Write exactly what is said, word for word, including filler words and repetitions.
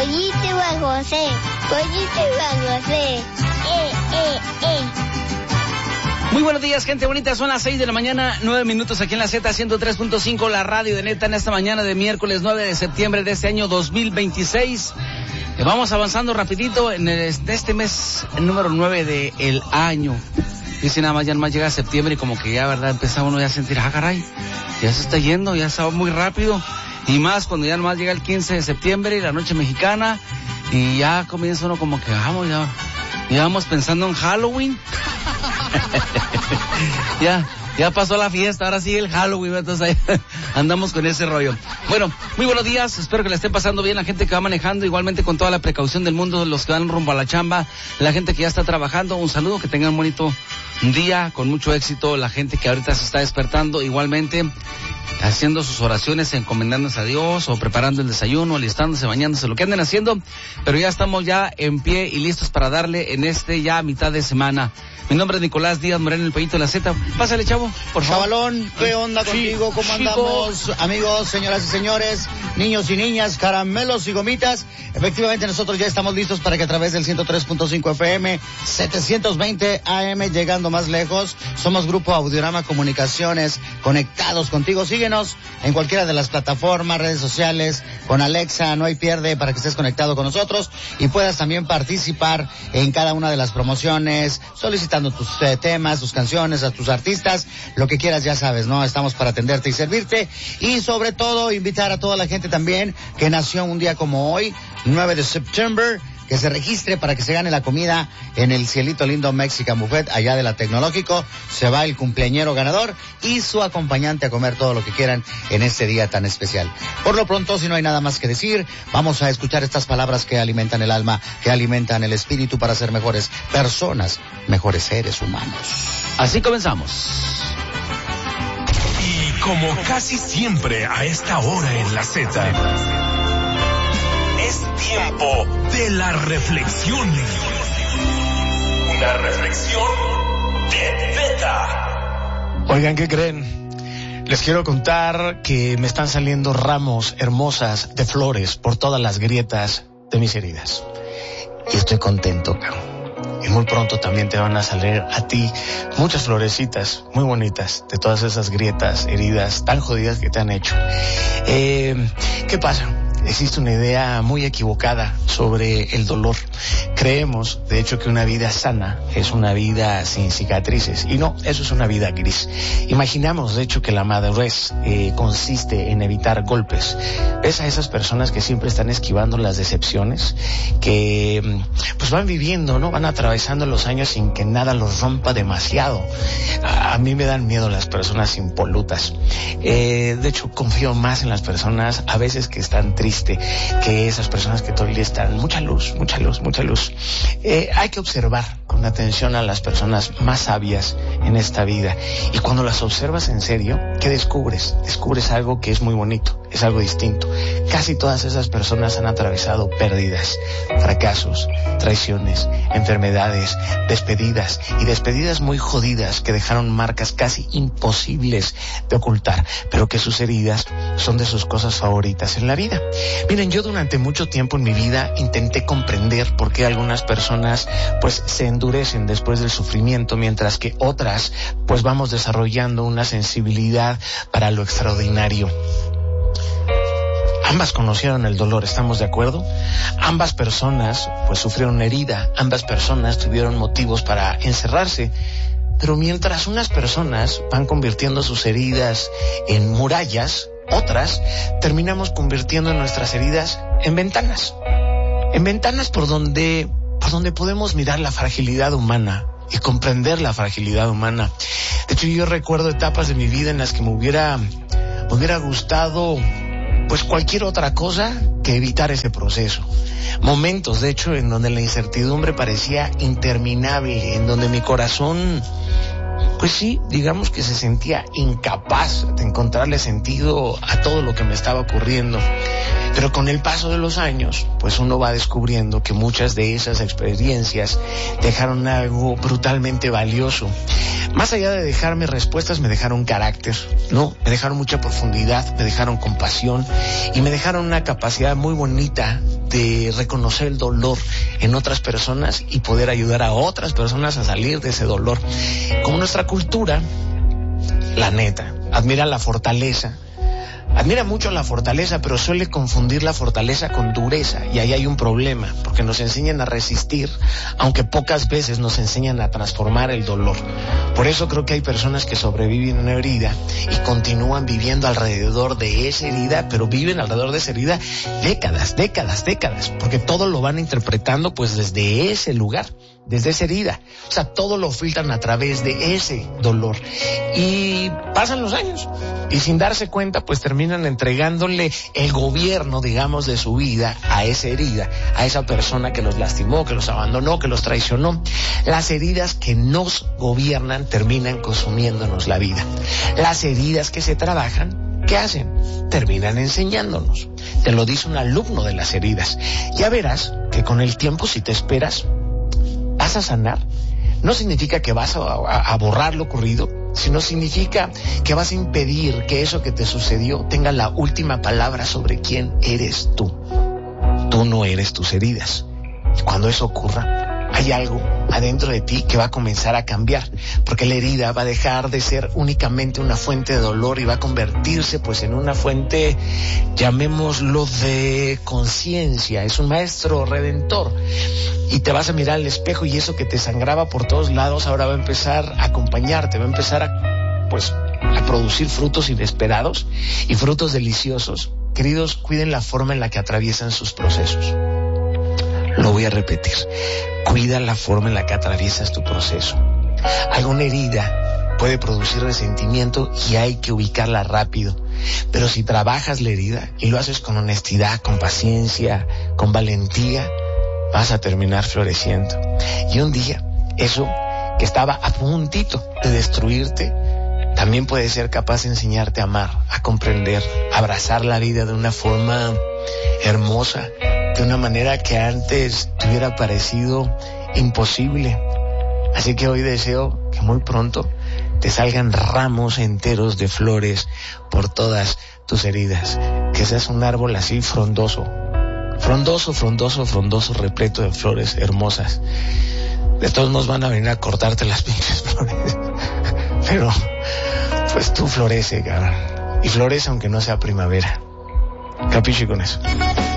Konnichiwa, José. Konnichiwa, José. Eh, eh, eh. Muy buenos días, gente bonita. Son las seis de la mañana, nueve minutos aquí en la Z ciento tres punto cinco, la radio de Neta, en esta mañana de miércoles nueve de septiembre de este año dos mil veintiséis. Vamos avanzando rapidito en el, este mes el número nueve del año. Dice nada más, ya nomás llega septiembre y como que ya, ¿verdad? Empieza uno ya a sentir, ah, caray, ya se está yendo, ya está muy rápido. Y más cuando ya nomás llega el quince de septiembre y la noche mexicana y ya comienza uno como que, vamos, ya, ya vamos pensando en Halloween. ya, ya pasó la fiesta, ahora sí el Halloween, entonces ahí andamos con ese rollo. Bueno, muy buenos días, espero que la esté pasando bien la gente que va manejando, igualmente con toda la precaución del mundo, los que van rumbo a la chamba, la gente que ya está trabajando, un saludo, que tengan un bonito día, con mucho éxito, la gente que ahorita se está despertando, igualmente haciendo sus oraciones, encomendándose a Dios, o preparando el desayuno, alistándose, bañándose, lo que anden haciendo, pero ya estamos ya en pie y listos para darle en este ya mitad de semana. Mi nombre es Nicolás Díaz Moreno, el Pellito de la Z. Pásale, chavo, por favor. Chavalón, ¿qué onda contigo? ¿Cómo andamos? Amigos, señoras y señores, niños y niñas, caramelos y gomitas. Efectivamente, nosotros ya estamos listos para que a través del ciento tres punto cinco F M, setecientos veinte A M, llegando más lejos. Somos Grupo Audiorama Comunicaciones, conectados contigo. Síguenos en cualquiera de las plataformas, redes sociales, con Alexa, no hay pierde, para que estés conectado con nosotros y puedas también participar en cada una de las promociones, solicitando tus eh, temas, tus canciones, a tus artistas, lo que quieras, ya sabes, ¿no? Estamos para atenderte y servirte, y sobre todo invitar a toda la gente también que nació un día como hoy, nueve de septiembre, que se registre para que se gane la comida en el Cielito Lindo Mexican Buffet, allá de la Tecnológico. Se va el cumpleañero ganador y su acompañante a comer todo lo que quieran en este día tan especial. Por lo pronto, si no hay nada más que decir, vamos a escuchar estas palabras que alimentan el alma, que alimentan el espíritu para ser mejores personas, mejores seres humanos. Así comenzamos. Y como casi siempre a esta hora en la Z, es tiempo de la reflexión. Una reflexión de Beta. Oigan, ¿qué creen? Les quiero contar que me están saliendo ramos hermosas de flores por todas las grietas de mis heridas. Y estoy contento, cabrón. Y muy pronto también te van a salir a ti muchas florecitas muy bonitas de todas esas grietas, heridas tan jodidas que te han hecho. Eh, ¿Qué pasa? Existe una idea muy equivocada sobre el dolor. Creemos, de hecho, que una vida sana es una vida sin cicatrices. Y no, eso es una vida gris. Imaginamos, de hecho, que la madurez eh, consiste en evitar golpes. ¿Ves a esas personas que siempre están esquivando las decepciones? Que pues van viviendo, ¿no? Van atravesando los años sin que nada los rompa demasiado. A mí me dan miedo las personas impolutas. Eh, de hecho, confío más en las personas a veces que están tristes que esas personas que todo el día están. Mucha luz, mucha luz, mucha luz. Eh, hay que observar con atención a las personas más sabias en esta vida. Y cuando las observas en serio, ¿qué descubres? Descubres algo que es muy bonito, es algo distinto. Casi todas esas personas han atravesado pérdidas, fracasos, traiciones, enfermedades, despedidas y despedidas muy jodidas que dejaron marcas casi imposibles de ocultar, pero que sus heridas son de sus cosas favoritas en la vida. Miren, yo durante mucho tiempo en mi vida intenté comprender por qué algunas personas pues se endurecen después del sufrimiento, mientras que otras pues vamos desarrollando una sensibilidad para lo extraordinario. Ambas conocieron el dolor, ¿estamos de acuerdo? Ambas personas pues sufrieron herida, ambas personas tuvieron motivos para encerrarse. Pero mientras unas personas van convirtiendo sus heridas en murallas, otras terminamos convirtiendo nuestras heridas en ventanas. En ventanas por donde, por donde podemos mirar la fragilidad humana y comprender la fragilidad humana. De hecho, yo recuerdo etapas de mi vida en las que me hubiera, me hubiera gustado pues cualquier otra cosa que evitar ese proceso. Momentos, de hecho, en donde la incertidumbre parecía interminable, en donde mi corazón, pues sí, digamos que se sentía incapaz de encontrarle sentido a todo lo que me estaba ocurriendo. Pero con el paso de los años, pues uno va descubriendo que muchas de esas experiencias dejaron algo brutalmente valioso. Más allá de dejarme respuestas, me dejaron carácter, ¿no? Me dejaron mucha profundidad, me dejaron compasión y me dejaron una capacidad muy bonita de reconocer el dolor en otras personas y poder ayudar a otras personas a salir de ese dolor. Como nuestra cultura, la neta, admira la fortaleza. Admira mucho la fortaleza, pero suele confundir la fortaleza con dureza, y ahí hay un problema, porque nos enseñan a resistir, aunque pocas veces nos enseñan a transformar el dolor. Por eso creo que hay personas que sobreviven a una herida y continúan viviendo alrededor de esa herida, pero viven alrededor de esa herida décadas, décadas, décadas, porque todo lo van interpretando pues desde ese lugar, desde esa herida. O sea, todo lo filtran a través de ese dolor. Y pasan los años, y sin darse cuenta, pues terminan entregándole el gobierno, digamos, de su vida a esa herida, a esa persona que los lastimó, que los abandonó, que los traicionó. Las heridas que nos gobiernan terminan consumiéndonos la vida. Las heridas que se trabajan, ¿qué hacen? Terminan enseñándonos. Te lo dice un alumno de las heridas. Ya verás que con el tiempo, si te esperas, vas a sanar. No significa que vas a, a, a borrar lo ocurrido, sino significa que vas a impedir que eso que te sucedió tenga la última palabra sobre quién eres tú. Tú no eres tus heridas. Cuando eso ocurra, hay algo adentro de ti que va a comenzar a cambiar, porque la herida va a dejar de ser únicamente una fuente de dolor y va a convertirse pues en una fuente, llamémoslo, de conciencia. Es un maestro redentor, y te vas a mirar al espejo y eso que te sangraba por todos lados ahora va a empezar a acompañarte, va a empezar a pues a producir frutos inesperados y frutos deliciosos. Queridos, cuiden la forma en la que atraviesan sus procesos. Lo voy a repetir. Cuida la forma en la que atraviesas tu proceso. Alguna herida puede producir resentimiento y hay que ubicarla rápido. Pero si trabajas la herida y lo haces con honestidad, con paciencia, con valentía, vas a terminar floreciendo. Y un día, eso que estaba a puntito de destruirte, también puede ser capaz de enseñarte a amar, a comprender, a abrazar la vida de una forma hermosa, de una manera que antes te hubiera parecido imposible. Así que hoy deseo que muy pronto te salgan ramos enteros de flores por todas tus heridas. Que seas un árbol así frondoso, frondoso, frondoso, frondoso, repleto de flores hermosas. De todos modos van a venir a cortarte las pinches flores. Pero, pues tú florece, cabrón. Y florece aunque no sea primavera. Capiche con eso.